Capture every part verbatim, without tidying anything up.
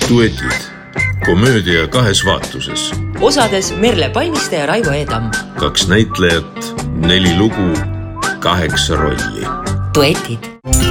Duetid. Komöödia kahes vaatuses. Osades Merle Palmiste ja Raivo Eedam. Kaks näitlejat, neli lugu, kaheksa rolli. Duetid.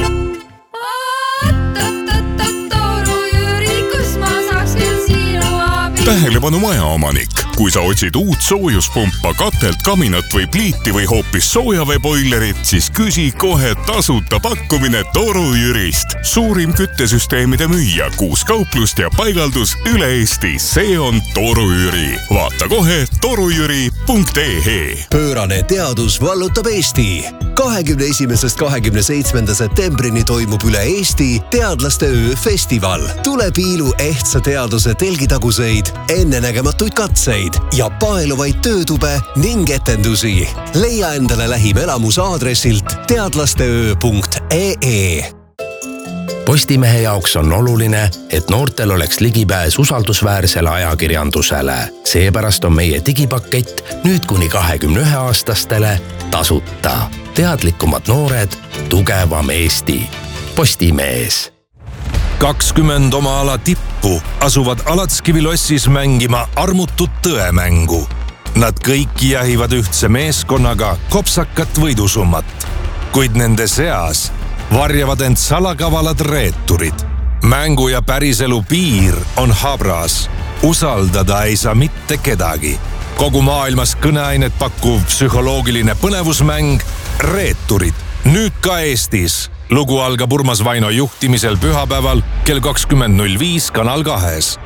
Tähelepanu majaomanik. Kui sa otsid uut soojuspumpa, katelt, kaminat või pliiti või hoopis soojaveeboilerit, siis küsi kohe tasuta pakkumine Toru Jürist. Suurim küttesüsteemide müüja, kuus kauplust ja paigaldus üle Eesti. See on Toru Jüri. Vaata kohe torujüri punkt ee. Pöörane teadus vallutab Eesti. kahekümne esimesest kahekümne seitsmenda septembrini toimub üle Eesti Teadlaste öö festival. Tule piilu ehtsa teaduse telgitaguseid, ennenägematuid katseid ja paeluvaid töötube ning etendusi. Leia endale lähim elamus aadressilt teadlasteöö punkt ee. Postimehe jaoks on oluline, et noortel oleks ligipääs usaldusväärsele ajakirjandusele. Seepärast on meie digipakett nüüd kuni kahekümne ühe aastastele tasuta. Teadlikumad noored, tugevam Eesti. Postimees. kakskümmend oma ala tippu asuvad Alatskivi lossis mängima armutut tõemängu. Nad kõik jahivad ühtse meeskonnaga kopsakat võidusummat, kuid nende seas varjavad end salakavalad reeturid. Mängu ja päriselu piir on habras. Usaldada ei saa mitte kedagi. Kogu maailmas kõneainet pakkuv psühholoogiline põnevusmäng Reeturid. Nüüd ka Eestis. Lugu algab Urmas Vaino juhtimisel pühapäeval kell kakskümmend null viis Kanal kahes.